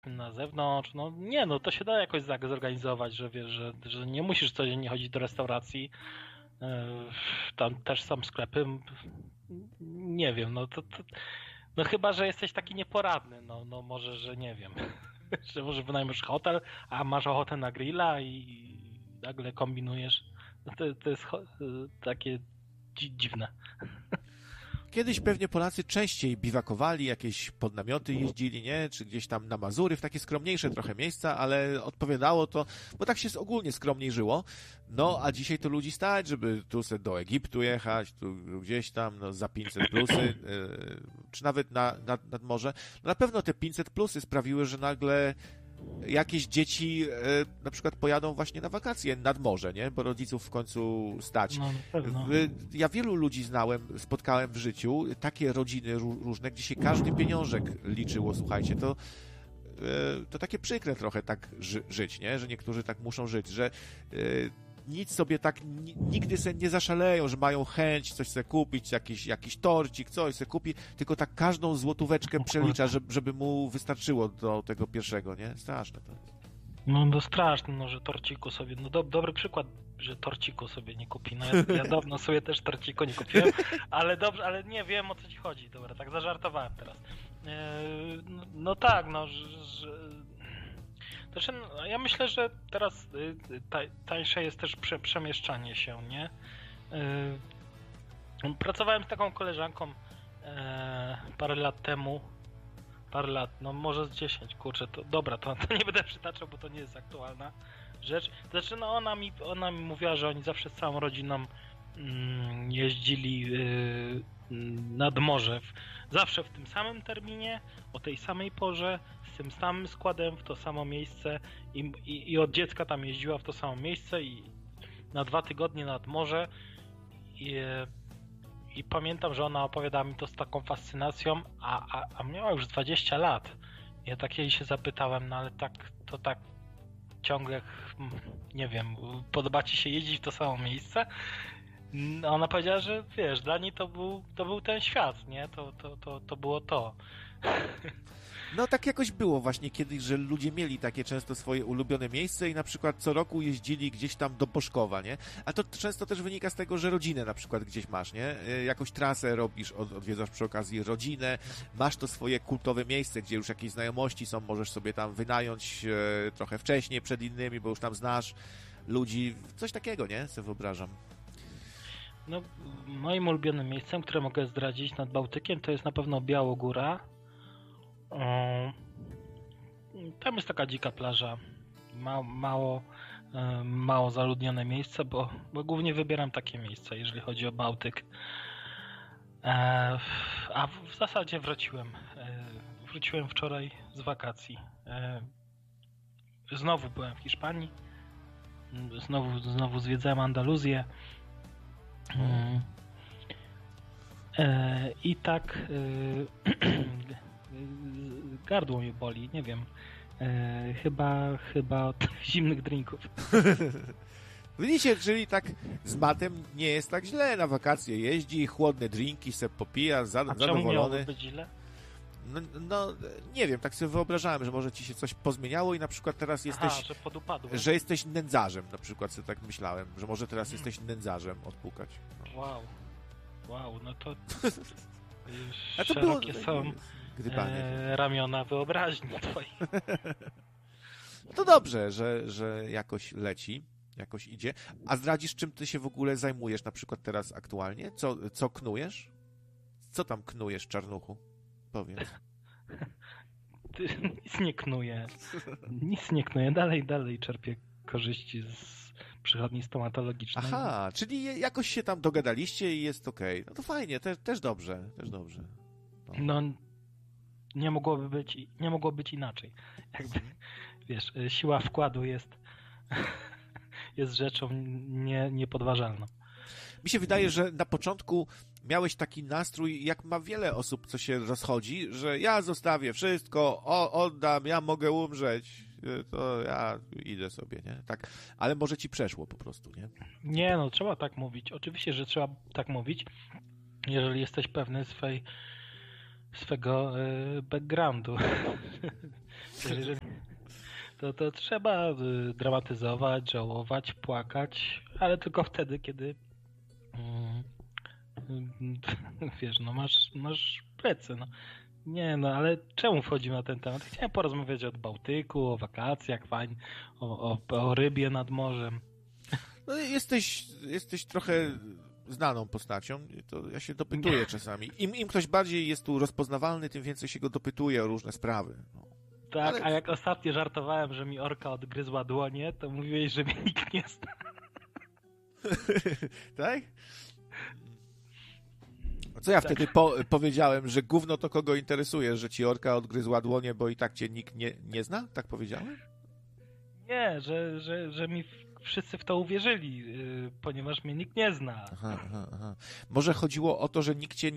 na zewnątrz, no nie, no to się da jakoś zorganizować, że wiesz, że nie musisz codziennie chodzić do restauracji, tam też są sklepy, nie wiem, no chyba, że jesteś taki nieporadny, no może, że nie wiem, że może wynajmiesz hotel, a masz ochotę na grilla i nagle kombinujesz, no to jest takie dziwne. Kiedyś pewnie Polacy częściej biwakowali, jakieś podnamioty jeździli, nie? Czy gdzieś tam na Mazury, w takie skromniejsze trochę miejsca, ale odpowiadało to, bo tak się ogólnie skromniej żyło. No, a dzisiaj to ludzi stać, żeby tu se do Egiptu jechać, tu gdzieś tam, no, za 500 plusy, czy nawet nad morze. No, na pewno te 500 plusy sprawiły, że nagle jakieś dzieci na przykład pojadą właśnie na wakacje nad morze, nie? Bo rodziców w końcu stać. No, na pewno. Ja wielu ludzi spotkałem w życiu, takie rodziny różne, gdzie się każdy pieniążek liczyło, słuchajcie, to takie przykre trochę tak żyć, nie? Że niektórzy tak muszą żyć, że nic sobie tak, nigdy sobie nie zaszaleją, że mają chęć coś sobie kupić, jakiś torcik, coś sobie kupi, tylko tak każdą złotóweczkę przelicza, żeby mu wystarczyło do tego pierwszego, nie? Straszne to jest. No straszne, no, że torciku sobie, no dobry przykład, że torciku sobie nie kupi. No ja dawno sobie też torciku nie kupiłem, ale dobrze, ale nie wiem, o co ci chodzi. Dobra, tak zażartowałem teraz. No tak, no, Znaczy, no, ja myślę, że teraz tańsze jest też przemieszczanie się, nie? Pracowałem z taką koleżanką parę lat temu. No może z 10, kurczę, to dobra, to nie będę przytaczał, bo to nie jest aktualna rzecz. Znaczy, no ona mi mówiła, że oni zawsze z całą rodziną jeździli nad morze, zawsze w tym samym terminie, o tej samej porze, z tym samym składem, w to samo miejsce i od dziecka tam jeździła w to samo miejsce i na 2 tygodnie nad morze i pamiętam, że ona opowiadała mi to z taką fascynacją, a miała już 20 lat. Ja tak jej się zapytałem, no ale tak ciągle, nie wiem, podoba ci się jeździć w to samo miejsce? No, ona powiedziała, że wiesz, dla niej to był ten świat, nie? To było to. No tak jakoś było właśnie kiedyś, że ludzie mieli takie często swoje ulubione miejsce i na przykład co roku jeździli gdzieś tam do Boszkowa, nie? A to często też wynika z tego, że rodzinę na przykład gdzieś masz, nie? Jakąś trasę robisz, odwiedzasz przy okazji rodzinę, masz to swoje kultowe miejsce, gdzie już jakieś znajomości są, możesz sobie tam wynająć trochę wcześniej przed innymi, bo już tam znasz ludzi, coś takiego, nie? Sobie wyobrażam. No, moim ulubionym miejscem, które mogę zdradzić nad Bałtykiem, to jest na pewno Białogóra. Tam jest taka dzika plaża, mało zaludnione miejsce, bo głównie wybieram takie miejsca, jeżeli chodzi o Bałtyk. A w zasadzie wróciłem wczoraj z wakacji. Znowu byłem w Hiszpanii, znowu zwiedzałem Andaluzję. I tak gardło mnie boli, nie wiem. Chyba od zimnych drinków. Widzicie, czyli tak z matem nie jest tak źle, na wakacje jeździ, chłodne drinki se popija, zadowolony. Czemu miałoby być źle? No, nie wiem, tak sobie wyobrażałem, że może ci się coś pozmieniało i na przykład teraz jesteś... że podupadłem. Że jesteś nędzarzem, na przykład sobie tak myślałem, że może teraz jesteś nędzarzem odpukać. No. Wow, no to a to szerokie było... są ramiona wyobraźni twojej. No to dobrze, że jakoś leci, jakoś idzie. A zdradzisz, czym ty się w ogóle zajmujesz na przykład teraz aktualnie? Co knujesz? Co tam knujesz, czarnuchu? Powiedz. Nic nie knuję. Dalej czerpię korzyści z przychodni stomatologicznej. Aha, czyli jakoś się tam dogadaliście i jest okej. No to fajnie, też dobrze. No, nie mogło być inaczej. Jakby, wiesz, siła wkładu jest rzeczą niepodważalną. Mi się wydaje, że na początku miałeś taki nastrój, jak ma wiele osób, co się rozchodzi, że ja zostawię wszystko, oddam, ja mogę umrzeć, to ja idę sobie, nie? Tak, ale może ci przeszło po prostu, nie? Nie, no trzeba tak mówić. Oczywiście, że trzeba tak mówić, jeżeli jesteś pewny swego backgroundu. Jeżeli, to trzeba dramatyzować, żałować, płakać, ale tylko wtedy, kiedy wiesz, no masz plecy, no. Nie, no ale czemu wchodzimy na ten temat? Chciałem porozmawiać o Bałtyku, o wakacjach, fajnie, o rybie nad morzem. No, jesteś trochę znaną postacią, to ja się dopytuję czasami. Im ktoś bardziej jest tu rozpoznawalny, tym więcej się go dopytuje o różne sprawy. No. Tak, ale... a jak ostatnio żartowałem, że mi orka odgryzła dłonie, to mówiłeś, że mnie nikt nie zna. Tak? Co ja wtedy powiedziałem, że gówno to kogo interesuje, że ci orka odgryzła dłonie, bo i tak cię nikt nie zna? Tak powiedziałem? Nie, że mi wszyscy w to uwierzyli, ponieważ mnie nikt nie zna. Aha. Może chodziło o to, że nikt cię...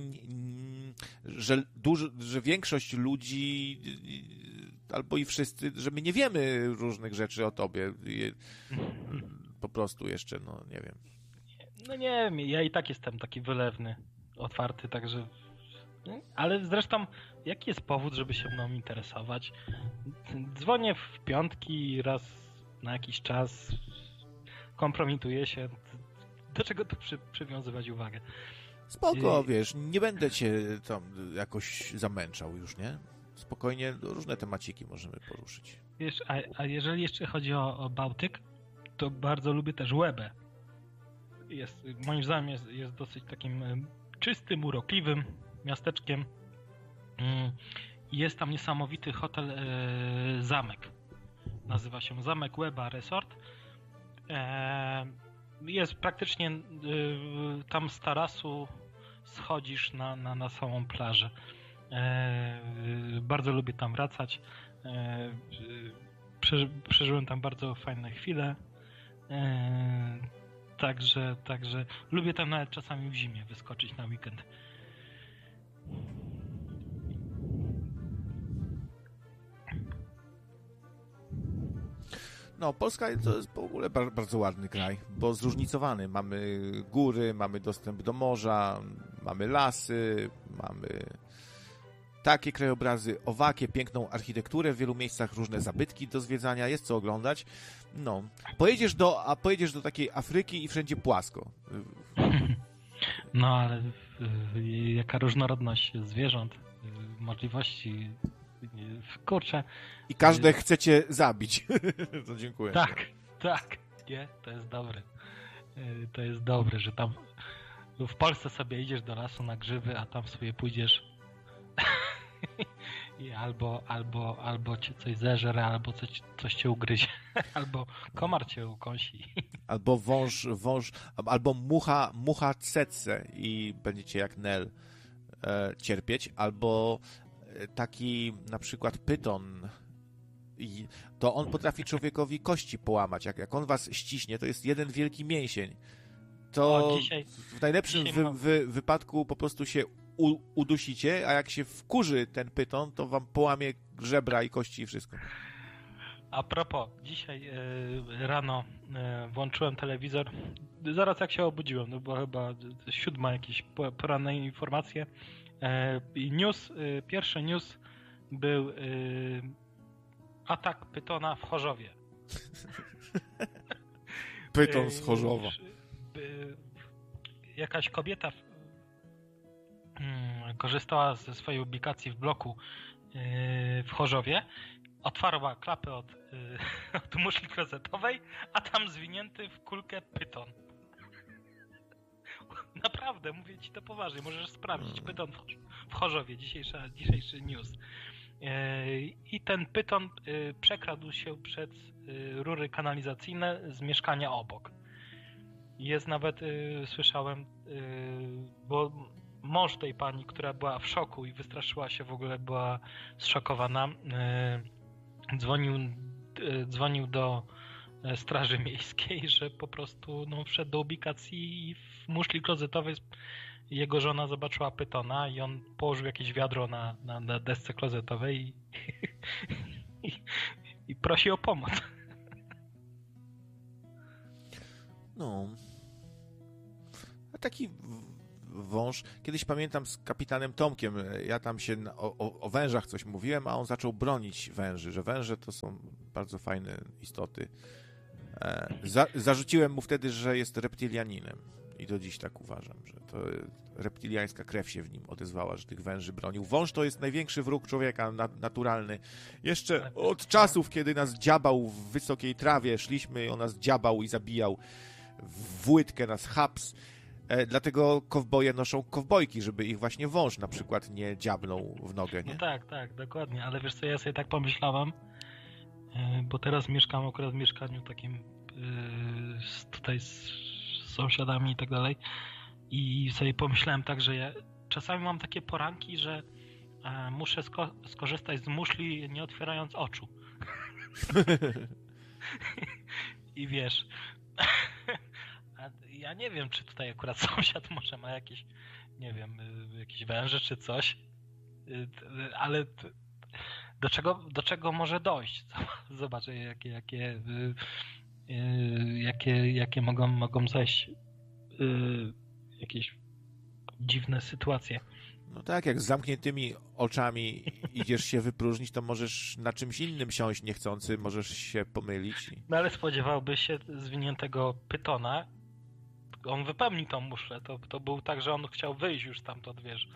że większość ludzi albo i wszyscy, że my nie wiemy różnych rzeczy o tobie. Po prostu jeszcze, no nie wiem. No nie wiem, ja i tak jestem taki wylewny, otwarty, także... Ale zresztą, jaki jest powód, żeby się mną interesować? Dzwonię w piątki raz na jakiś czas, kompromituję się. Do czego tu przywiązywać uwagę? Spoko, wiesz, nie będę cię tam jakoś zamęczał już, nie? Spokojnie różne temaciki możemy poruszyć. Wiesz, a jeżeli jeszcze chodzi o Bałtyk, to bardzo lubię też Łebę. Moim zdaniem jest dosyć takim czystym, urokliwym miasteczkiem. Jest tam niesamowity hotel Zamek. Nazywa się Zamek Łeba Resort. Jest praktycznie tam z tarasu schodzisz na samą plażę. Bardzo lubię tam wracać. Przeżyłem tam bardzo fajne chwile. Także lubię tam nawet czasami w zimie wyskoczyć na weekend. No, Polska to jest w ogóle bardzo ładny kraj, bo zróżnicowany. Mamy góry, mamy dostęp do morza, mamy lasy, mamy takie krajobrazy, owakie, piękną architekturę, w wielu miejscach różne zabytki do zwiedzania, jest co oglądać. No, pojedziesz do takiej Afryki i wszędzie płasko. No, ale jaka różnorodność zwierząt, możliwości, kurczę. I każde chcecie zabić. To dziękuję. Tak. Nie, to jest dobre. To jest dobre, że tam w Polsce sobie idziesz do lasu na grzyby, a tam sobie pójdziesz i albo cię coś zeżre, albo coś cię ugryzie, albo komar cię ukąsi. Albo wąż, albo mucha tsetse i będziecie jak Nel cierpieć, albo taki na przykład pyton, i to on potrafi człowiekowi kości połamać. Jak on was ściśnie, to jest jeden wielki mięsień. To w najlepszym wypadku po prostu się udusicie, a jak się wkurzy ten pyton, to wam połamie żebra i kości i wszystko. A propos, dzisiaj rano włączyłem telewizor, zaraz jak się obudziłem, no bo chyba 7 jakieś poranne informacje. Pierwszy news był atak pytona w Chorzowie. Pyton z Chorzowa. Jakaś kobieta korzystała ze swojej ubikacji w bloku w Chorzowie, otwarła klapę od muszli klozetowej, a tam zwinięty w kulkę pyton. Naprawdę, mówię ci to poważnie, możesz sprawdzić. Pyton w Chorzowie, dzisiejszy news. I ten pyton przekradł się przez rury kanalizacyjne z mieszkania obok. Jest nawet, słyszałem, bo mąż tej pani, która była w szoku i wystraszyła się, w ogóle była zszokowana, dzwonił do Straży Miejskiej, że po prostu wszedł do ubikacji i w muszli klozetowej jego żona zobaczyła pytona i on położył jakieś wiadro na desce klozetowej i prosi o pomoc. No. A taki wąż. Kiedyś pamiętam z kapitanem Tomkiem, ja tam się o wężach coś mówiłem, a on zaczął bronić węży, że węże to są bardzo fajne istoty. Zarzuciłem mu wtedy, że jest reptilianinem i do dziś tak uważam, że to reptiliańska krew się w nim odezwała, że tych węży bronił. Wąż to jest największy wróg człowieka, naturalny. Jeszcze od czasów, kiedy nas dziabał w wysokiej trawie, szliśmy i on nas dziabał i zabijał. W łydkę nas haps. Dlatego kowboje noszą kowbojki, żeby ich właśnie wąż na przykład nie dziabnął w nogę, nie? No tak, dokładnie, ale wiesz co, ja sobie tak pomyślałem, bo teraz mieszkam akurat w mieszkaniu takim tutaj z sąsiadami i tak dalej i sobie pomyślałem tak, że ja czasami mam takie poranki, że muszę skorzystać z muszli nie otwierając oczu. I wiesz, ja nie wiem, czy tutaj akurat sąsiad może ma jakieś, nie wiem, jakieś węże czy coś, ale do czego może dojść? Zobacz, jakie mogą zajść jakieś dziwne sytuacje. No tak, jak z zamkniętymi oczami idziesz się wypróżnić, to możesz na czymś innym siąść niechcący, możesz się pomylić. No ale spodziewałbyś się zwiniętego pytona. On wypełnił tą muszlę. To był tak, że on chciał wyjść już stamtąd, wiesz.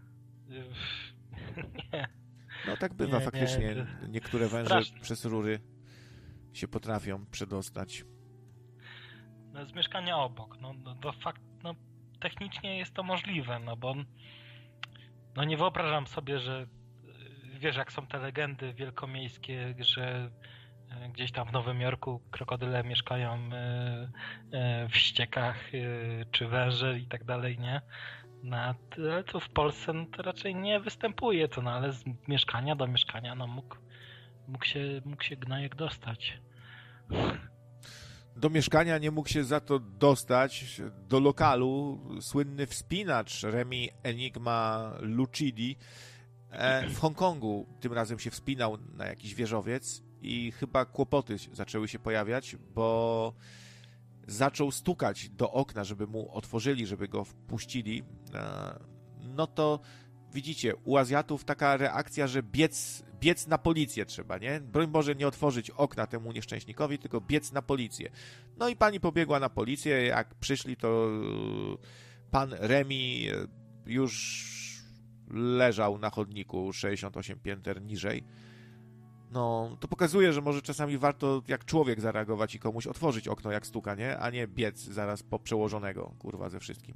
Nie. No tak bywa faktycznie. Nie. Niektóre węże Straszne. przez rury się potrafią przedostać. No, z mieszkania obok. No, technicznie jest to możliwe, no bo no nie wyobrażam sobie, że wiesz, jak są te legendy wielkomiejskie, że gdzieś tam w Nowym Jorku krokodyle mieszkają w ściekach, czy węże i tak dalej, nie? No, ale tu w Polsce no, to raczej nie występuje to, no ale z mieszkania do mieszkania no mógł się gnojek dostać. Do mieszkania nie mógł się za to dostać. Do lokalu słynny wspinacz Remi Enigma Lucidi w Hongkongu tym razem się wspinał na jakiś wieżowiec i chyba kłopoty zaczęły się pojawiać, bo zaczął stukać do okna, żeby mu otworzyli, żeby go wpuścili. No to widzicie, u Azjatów taka reakcja, że biec na policję trzeba, nie? Broń Boże nie otworzyć okna temu nieszczęśnikowi, tylko biec na policję. No i pani pobiegła na policję, jak przyszli, to pan Remi już leżał na chodniku 68 pięter niżej. No, to pokazuje, że może czasami warto jak człowiek zareagować i komuś otworzyć okno jak stuka, nie? A nie biec zaraz po przełożonego, kurwa, ze wszystkim.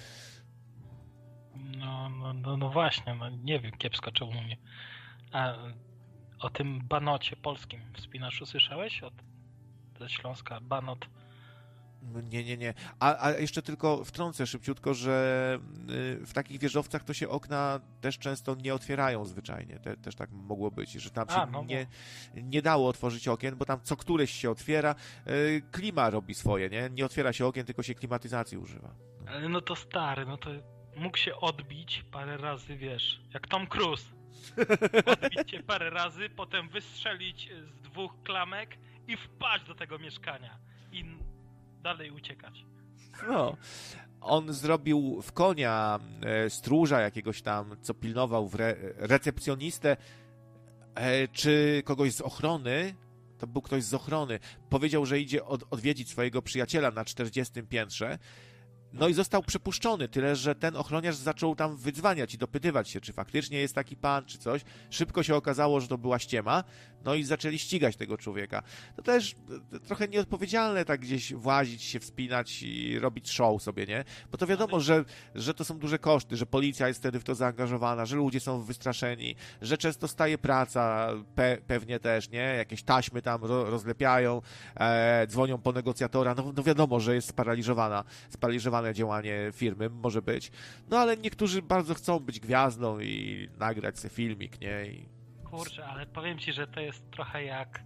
No właśnie, no nie wiem, kiepsko czemu mnie. A o tym banocie polskim wspinaczu słyszałeś? Ze Śląska, banot. Nie. A jeszcze tylko wtrącę szybciutko, że w takich wieżowcach to się okna też często nie otwierają zwyczajnie. Też tak mogło być, że tam się nie dało otworzyć okien, bo tam co któreś się otwiera. Klima robi swoje, nie? Nie otwiera się okien, tylko się klimatyzacji używa. Ale no to stary, no to mógł się odbić parę razy, wiesz, jak Tom Cruise. Odbić się parę razy, potem wystrzelić z 2 klamek i wpaść do tego mieszkania. I dalej uciekać. No, on zrobił w konia stróża jakiegoś tam, co pilnował recepcjonistę, czy kogoś z ochrony. To był ktoś z ochrony. Powiedział, że idzie odwiedzić swojego przyjaciela na 40 piętrze. No i został przepuszczony, tyle że ten ochroniarz zaczął tam wydzwaniać i dopytywać się, czy faktycznie jest taki pan, czy coś. Szybko się okazało, że to była ściema, no i zaczęli ścigać tego człowieka. To też trochę nieodpowiedzialne tak gdzieś włazić się, wspinać i robić show sobie, nie? Bo to wiadomo, że to są duże koszty, że policja jest wtedy w to zaangażowana, że ludzie są wystraszeni, że często staje praca, pewnie też, nie? Jakieś taśmy tam rozlepiają, dzwonią po negocjatora, no wiadomo, że jest sparaliżowane działanie firmy, może być. No ale niektórzy bardzo chcą być gwiazdą i nagrać sobie filmik, nie? Kurczę, ale powiem ci, że to jest trochę jak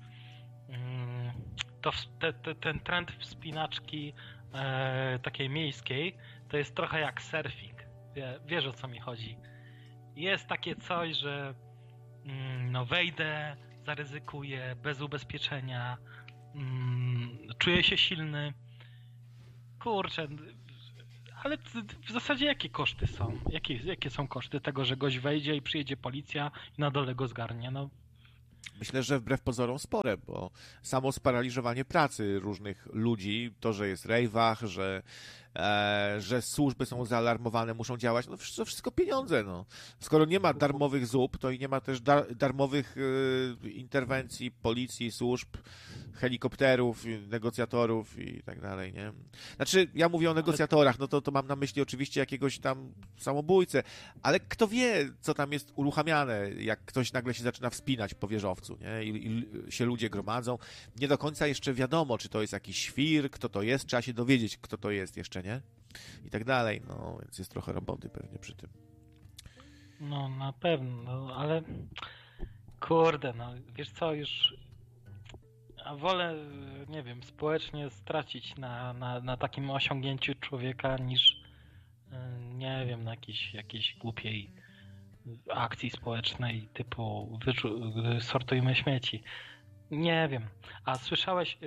ten trend wspinaczki takiej miejskiej, to jest trochę jak surfing. Wiesz, o co mi chodzi. Jest takie coś, że no wejdę, zaryzykuję, bez ubezpieczenia, czuję się silny. Kurczę, ale w zasadzie jakie koszty są? Jakie są koszty tego, że gość wejdzie i przyjedzie policja i na dole go zgarnie? No, Myślę, że wbrew pozorom spore, bo samo sparaliżowanie pracy różnych ludzi, to, że jest rejwach, że służby są zaalarmowane, muszą działać, no to wszystko pieniądze, no. Skoro nie ma darmowych zup, to i nie ma też darmowych interwencji policji, służb, helikopterów, negocjatorów i tak dalej, nie? Znaczy, ja mówię o negocjatorach, no to mam na myśli oczywiście jakiegoś tam samobójcę, ale kto wie, co tam jest uruchamiane, jak ktoś nagle się zaczyna wspinać po wieżowcu, nie? I się ludzie gromadzą. Nie do końca jeszcze wiadomo, czy to jest jakiś świr, kto to jest, trzeba się dowiedzieć, kto to jest jeszcze, nie? I tak dalej, no, więc jest trochę roboty pewnie przy tym. no na pewno, no, ale kurde, no wiesz co, już wolę, nie wiem, społecznie stracić na takim osiągnięciu człowieka niż nie wiem, na jakiejś głupiej akcji społecznej typu sortujmy śmieci. Nie wiem. A słyszałeś,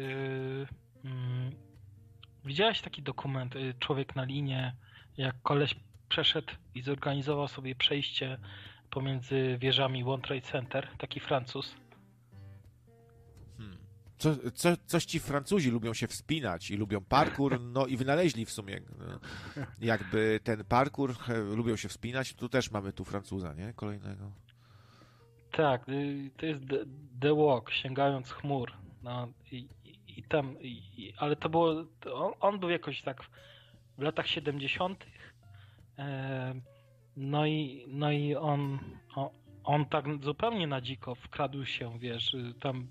widziałeś taki dokument Człowiek na linie, jak koleś przeszedł i zorganizował sobie przejście pomiędzy wieżami World Trade Center, taki Francuz. Coś ci Francuzi lubią się wspinać i lubią parkour, no i wynaleźli w sumie jakby ten parkour, lubią się wspinać, tu też mamy tu Francuza, nie? Kolejnego. Tak, to jest The Walk, sięgając chmur. No i tam, ale to było, on był jakoś tak w latach 70. No i on tak zupełnie na dziko wkradł się, wiesz, tam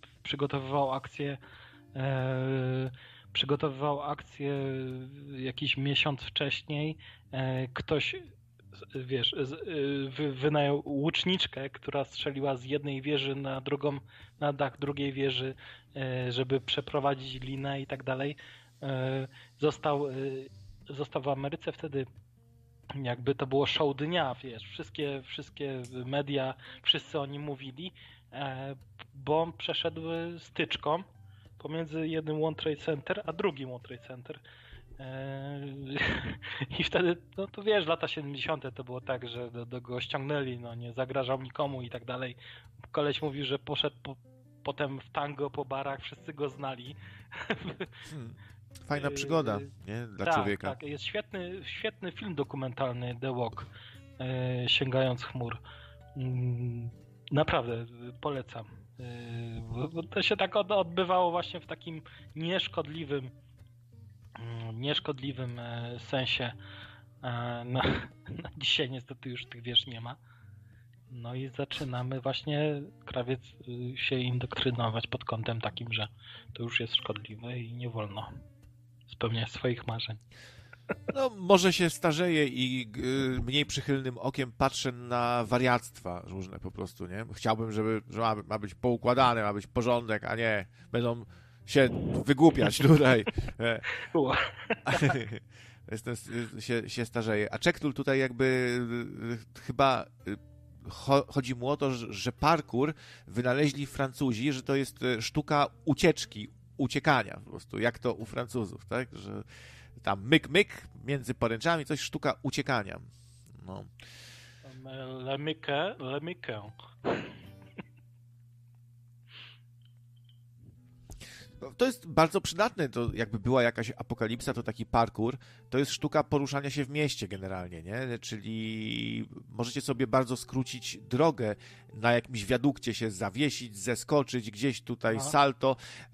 przygotowywał akcję jakiś miesiąc wcześniej. Ktoś, wiesz, wynajął łuczniczkę, która strzeliła z jednej wieży na drugą, na dach drugiej wieży, żeby przeprowadzić linę i tak dalej. Został w Ameryce wtedy, jakby to było show dnia, wiesz, wszystkie media, wszyscy o nim mówili, bo on przeszedł styczką pomiędzy jednym World Trade Center a drugim World Trade Center. I wtedy, no to wiesz, lata 70. to było tak, że do go ściągnęli, no nie zagrażał nikomu i tak dalej. Koleś mówił, że poszedł potem w tango po barach, wszyscy go znali. Fajna przygoda, nie? Dla człowieka. Tak, jest świetny film dokumentalny The Walk, sięgając chmur. Naprawdę, polecam. Bo to się tak odbywało właśnie w takim nieszkodliwym sensie. Na dzisiaj niestety już tych wież nie ma. No i zaczynamy właśnie krawiec się indoktrynować pod kątem takim, że to już jest szkodliwe i nie wolno spełniać swoich marzeń. No, może się starzeje i mniej przychylnym okiem patrzę na wariactwa różne po prostu, nie? Chciałbym, że ma być poukładane, ma być porządek, a nie będą się wygłupiać tutaj. się starzeje. A Czektul tutaj jakby chyba chodzi mu o to, że parkour wynaleźli Francuzi, że to jest sztuka ucieczki, uciekania po prostu, jak to u Francuzów, tak? Że tam myk między poręczami, coś sztuka uciekania. No. Le mykę. To jest bardzo przydatne, to jakby była jakaś apokalipsa, to taki parkour, to jest sztuka poruszania się w mieście generalnie, nie? Czyli możecie sobie bardzo skrócić drogę, na jakimś wiadukcie się zawiesić, zeskoczyć, gdzieś tutaj salto,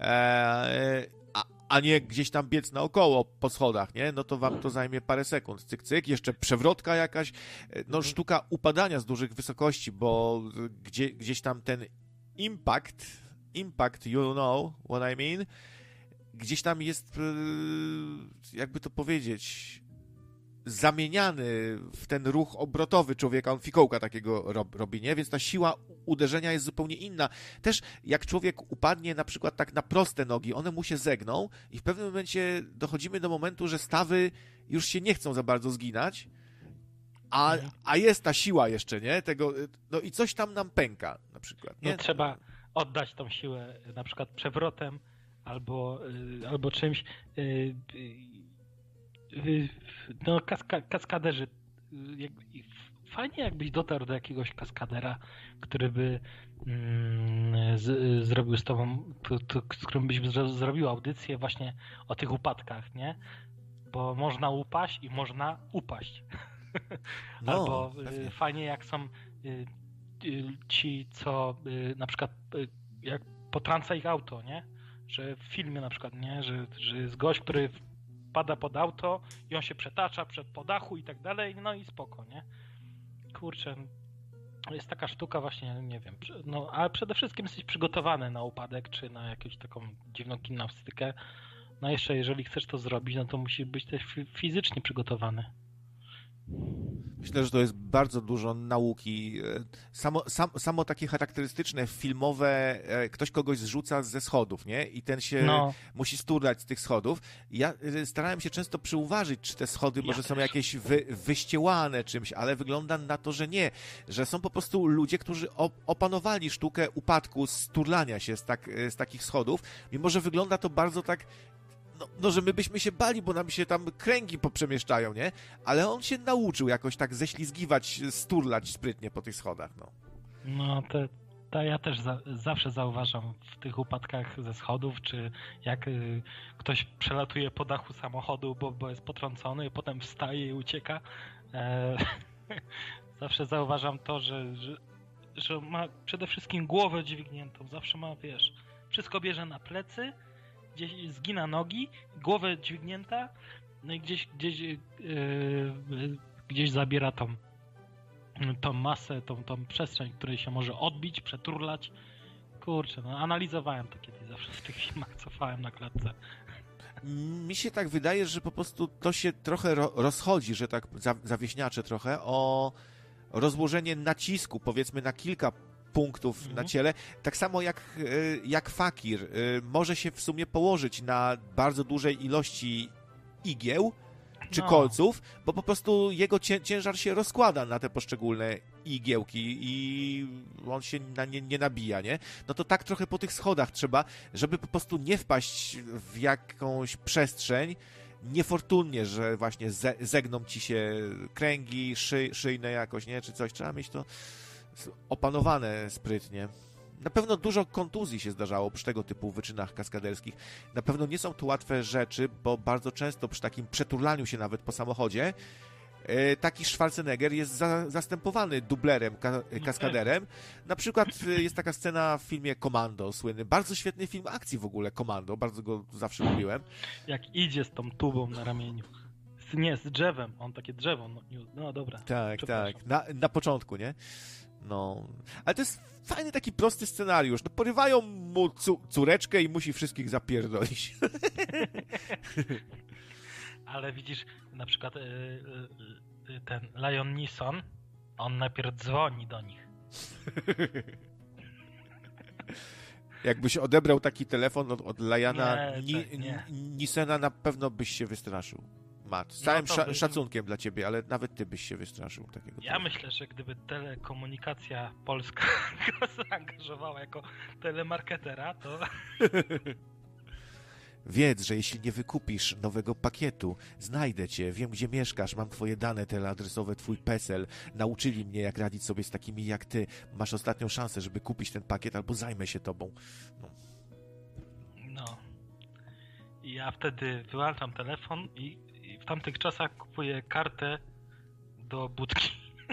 a nie gdzieś tam biec naokoło po schodach, nie? No to wam to zajmie parę sekund, cyk, cyk, jeszcze przewrotka jakaś, no sztuka upadania z dużych wysokości, bo gdzieś tam ten impact, you know what I mean, gdzieś tam jest, jakby to powiedzieć, zamieniany w ten ruch obrotowy człowieka, on fikołka takiego robi, nie? Więc ta siła uderzenia jest zupełnie inna. Też jak człowiek upadnie na przykład tak na proste nogi, one mu się zegną i w pewnym momencie dochodzimy do momentu, że stawy już się nie chcą za bardzo zginać, a jest ta siła jeszcze, nie? Tego, no i coś tam nam pęka na przykład, nie? No, trzeba oddać tą siłę na przykład przewrotem albo czymś. no kaskaderzy, fajnie jakbyś dotarł do jakiegoś kaskadera, który by zrobił z tobą, z którym byś zrobił audycję właśnie o tych upadkach, nie? Bo można upaść i można upaść. No, Albo pewnie. fajnie jak są ci, co na przykład jak potrąca ich auto, nie? Że w filmie na przykład, nie? Że jest gość, który wpada pod auto i on się przetacza po dachu i tak dalej, no i spoko, nie? Kurczę, jest taka sztuka właśnie, nie wiem, no ale przede wszystkim jesteś przygotowany na upadek, czy na jakąś taką dziwną gimnastykę. No jeszcze jeżeli chcesz to zrobić, no to musisz być też fizycznie przygotowany. Myślę, że to jest bardzo dużo nauki. Samo takie charakterystyczne, filmowe, ktoś kogoś zrzuca ze schodów, nie? I ten się musi sturlać z tych schodów. Ja starałem się często przyuważyć, czy te schody może są jakieś wyściełane czymś, ale wygląda na to, że nie. Że są po prostu ludzie, którzy opanowali sztukę upadku, sturlania się z takich schodów, mimo że wygląda to bardzo tak. No, że my byśmy się bali, bo nam się tam kręgi poprzemieszczają, nie? Ale on się nauczył jakoś tak ześlizgiwać, sturlać sprytnie po tych schodach, no. No, to ja też zawsze zauważam w tych upadkach ze schodów, czy jak ktoś przelatuje po dachu samochodu, bo jest potrącony, potem wstaje i ucieka. Zawsze zauważam to, że ma przede wszystkim głowę dźwigniętą. Zawsze ma, wiesz, wszystko bierze na plecy, gdzieś zgina nogi, głowę dźwignięta, no i gdzieś zabiera tą masę, tą przestrzeń, której się może odbić, przeturlać. Kurczę, no analizowałem to kiedyś zawsze w tych filmach, cofałem na klatce. Mi się tak wydaje, że po prostu to się trochę rozchodzi, że tak zawieśniacze trochę, o rozłożenie nacisku, powiedzmy na kilka punktów na ciele, tak samo jak fakir może się w sumie położyć na bardzo dużej ilości igieł czy kolców, bo po prostu jego ciężar się rozkłada na te poszczególne igiełki i on się nie nabija, nie? No to tak trochę po tych schodach trzeba, żeby po prostu nie wpaść w jakąś przestrzeń niefortunnie, że właśnie zegną ci się kręgi szyjne jakoś, nie? Czy coś. Trzeba mieć to opanowane sprytnie. Na pewno dużo kontuzji się zdarzało przy tego typu wyczynach kaskaderskich. Na pewno nie są to łatwe rzeczy, bo bardzo często przy takim przeturlaniu się nawet po samochodzie taki Schwarzenegger jest zastępowany dublerem, kaskaderem. Na przykład jest taka scena w filmie Commando, słynny. Bardzo świetny film akcji w ogóle, Commando. Bardzo go zawsze lubiłem. Jak idzie z tą tubą na ramieniu. Nie, z drzewem. On takie drzewo. No dobra. Tak. Na początku, nie? No. Ale to jest fajny taki prosty scenariusz. No, porywają mu córeczkę i musi wszystkich zapierdolić. Ale widzisz, na przykład ten Liam Neeson, on najpierw dzwoni do nich. Jakbyś odebrał taki telefon od Liama Neesona, na pewno byś się wystraszył. Matt, z całym szacunkiem dla ciebie, ale nawet ty byś się wystraszył takiego. Ja myślę, że gdyby telekomunikacja polska go zaangażowała jako telemarketera, to... Wiedz, że jeśli nie wykupisz nowego pakietu, znajdę cię, wiem gdzie mieszkasz, mam twoje dane teleadresowe, twój PESEL, nauczyli mnie jak radzić sobie z takimi jak ty. Masz ostatnią szansę, żeby kupić ten pakiet, albo zajmę się tobą. No. I ja wtedy wyłączam telefon i w tamtych czasach kupuję kartę do budki.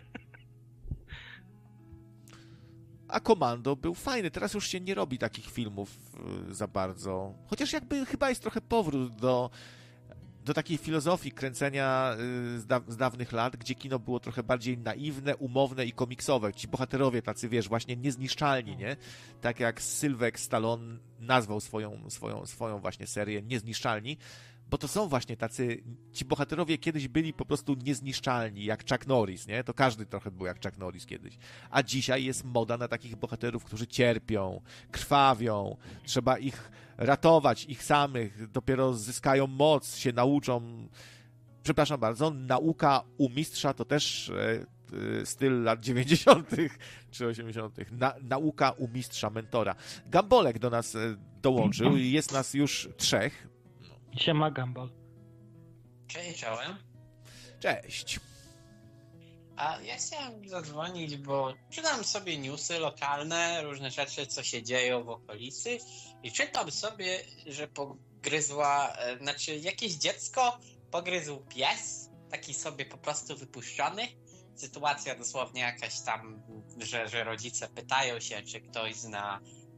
A Commando był fajny. Teraz już się nie robi takich filmów za bardzo. Chociaż jakby chyba jest trochę powrót do takiej filozofii kręcenia z dawnych lat, gdzie kino było trochę bardziej naiwne, umowne i komiksowe. Ci bohaterowie tacy, wiesz, właśnie niezniszczalni, nie? Tak jak Sylwek Stallone nazwał swoją właśnie serię Niezniszczalni, bo to są właśnie tacy, ci bohaterowie kiedyś byli po prostu niezniszczalni, jak Chuck Norris, nie? To każdy trochę był jak Chuck Norris kiedyś. A dzisiaj jest moda na takich bohaterów, którzy cierpią, krwawią, trzeba ich ratować, ich samych, dopiero zyskają moc, się nauczą. Przepraszam bardzo, nauka u mistrza to też styl lat 90. czy 80. Nauka u mistrza, mentora. Gambolek do nas dołączył, jest nas już 3. Siema, Gumball. Cześć, czołem. Cześć. A ja chciałem zadzwonić, bo czytam sobie newsy lokalne, różne rzeczy, co się dzieją w okolicy i czytam sobie, że jakieś dziecko pogryzł pies, taki sobie po prostu wypuszczony. Sytuacja dosłownie jakaś tam, że rodzice pytają się, czy ktoś zna,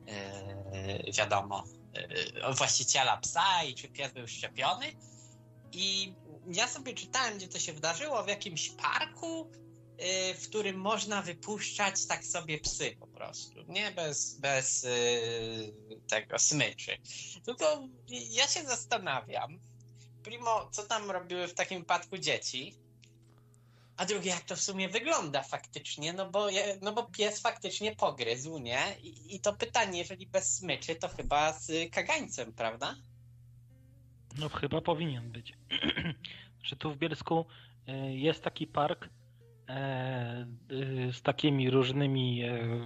właściciela psa i czy pies był szczepiony. I ja sobie czytałem, gdzie to się wydarzyło, w jakimś parku, w którym można wypuszczać tak sobie psy po prostu, nie? Bez tego smyczy. Tylko ja się zastanawiam, primo, co tam robiły w takim wypadku dzieci, a drugie, jak to w sumie wygląda faktycznie, no bo pies faktycznie pogryzł, nie? I to pytanie, jeżeli bez smyczy, to chyba z kagańcem, prawda? No chyba powinien być. Że tu w Bielsku jest taki park z takimi różnymi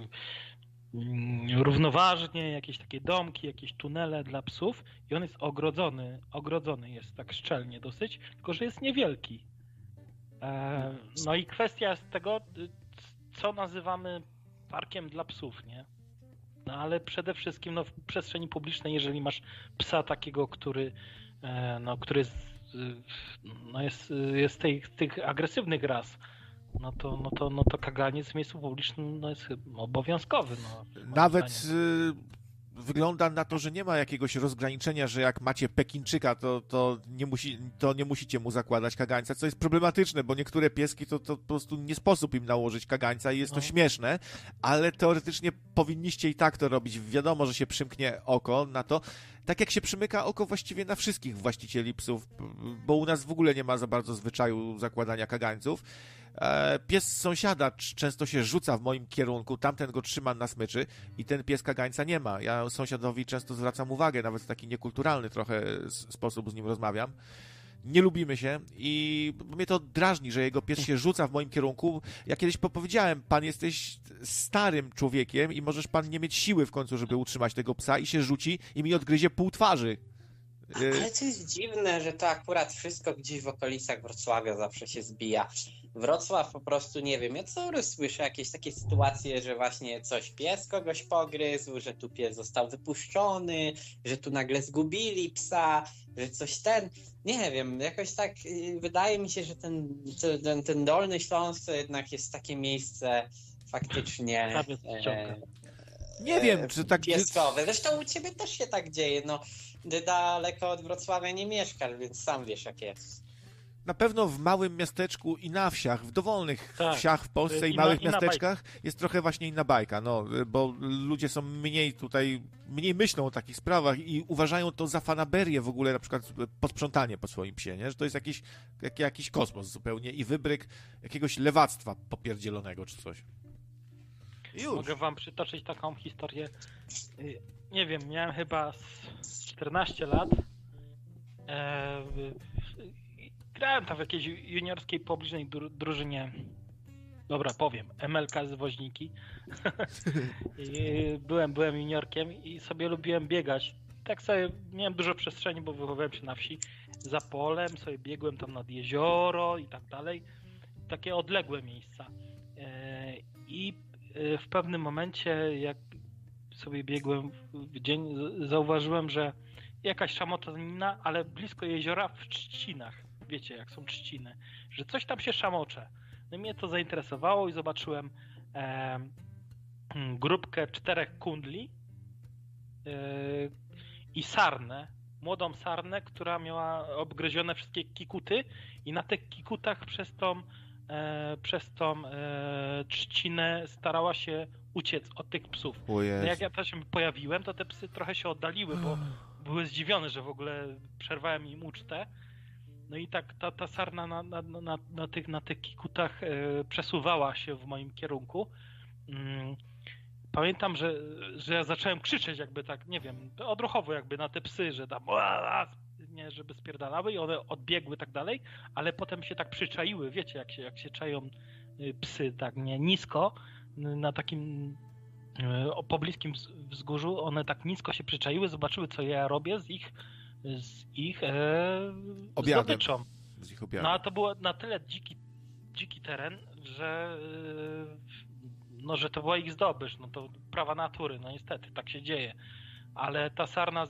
równoważnie, jakieś takie domki, jakieś tunele dla psów i on jest ogrodzony jest tak szczelnie dosyć, tylko że jest niewielki. No i kwestia jest tego, co nazywamy parkiem dla psów, nie? No ale przede wszystkim w przestrzeni publicznej, jeżeli masz psa takiego, który jest tych agresywnych ras, no to kaganiec w miejscu publicznym jest obowiązkowy. Nawet wygląda na to, że nie ma jakiegoś rozgraniczenia, że jak macie Pekinczyka, to nie musicie mu zakładać kagańca, co jest problematyczne, bo niektóre pieski to po prostu nie sposób im nałożyć kagańca i jest to śmieszne, ale teoretycznie powinniście i tak to robić. Wiadomo, że się przymknie oko na to, tak jak się przymyka oko właściwie na wszystkich właścicieli psów, bo u nas w ogóle nie ma za bardzo zwyczaju zakładania kagańców. Pies sąsiada często się rzuca w moim kierunku, tamten go trzyma na smyczy i ten pies kagańca nie ma. Ja sąsiadowi często zwracam uwagę, nawet w taki niekulturalny trochę sposób z nim rozmawiam. Nie lubimy się i mnie to drażni, że jego pies się rzuca w moim kierunku. Ja kiedyś powiedziałem, pan jesteś starym człowiekiem i możesz pan nie mieć siły w końcu, żeby utrzymać tego psa i się rzuci i mi odgryzie pół twarzy. Ale to jest dziwne, że to akurat wszystko gdzieś w okolicach Wrocławia zawsze się zbija. Wrocław po prostu, nie wiem, ja co słyszę jakieś takie sytuacje, że właśnie pies kogoś pogryzł, że tu pies został wypuszczony, że tu nagle zgubili psa, że nie wiem, jakoś tak wydaje mi się, że ten Dolny Śląsk to jednak jest takie miejsce faktycznie nie wiem, czy tak pieskowe. Zresztą u ciebie też się tak dzieje, ty daleko od Wrocławia nie mieszkasz, więc sam wiesz jak jest. Na pewno w małym miasteczku i na wsiach, w dowolnych wsiach w Polsce i małych miasteczkach jest trochę właśnie inna bajka, bo ludzie są mniej myślą o takich sprawach i uważają to za fanaberię w ogóle, na przykład posprzątanie po swoim psie, nie? Że to jest jakiś kosmos zupełnie i wybryk jakiegoś lewactwa popierdzielonego czy coś. Już. Mogę wam przytoczyć taką historię. Nie wiem, miałem chyba 14 lat. Grałem tam w jakiejś juniorskiej pobliżnej drużynie. Dobra, powiem. MLK z Woźniki. Byłem juniorkiem i sobie lubiłem biegać. Tak sobie miałem dużo przestrzeni, bo wychowałem się na wsi. Za polem sobie biegłem tam nad jezioro i tak dalej. Takie odległe miejsca. I w pewnym momencie, jak sobie biegłem w dzień, zauważyłem, że jakaś szamotanina, ale blisko jeziora w trzcinach. Wiecie, jak są trzciny. Że coś tam się szamocze. No i mnie to zainteresowało i zobaczyłem grupkę 4 kundli i sarnę. Młodą sarnę, która miała obgryzione wszystkie kikuty i na tych kikutach przez tą trzcinę starała się uciec od tych psów. No jak ja też się pojawiłem, to te psy trochę się oddaliły, bo były zdziwione, że w ogóle przerwałem im ucztę. No i tak ta sarna na tych kikutach przesuwała się w moim kierunku. Pamiętam, że ja zacząłem krzyczeć jakby tak, nie wiem, odruchowo jakby na te psy, że tam nie, żeby spierdalały i one odbiegły tak dalej, ale potem się tak przyczaiły, wiecie, jak się czają psy tak nie nisko, na takim pobliskim wzgórzu, one tak nisko się przyczaiły, zobaczyły co ja robię z ich zdobyczą. z ich objawów. No a to było na tyle dziki teren, że no, że to była ich zdobycz, no to prawa natury, no niestety, tak się dzieje. Ale ta sarna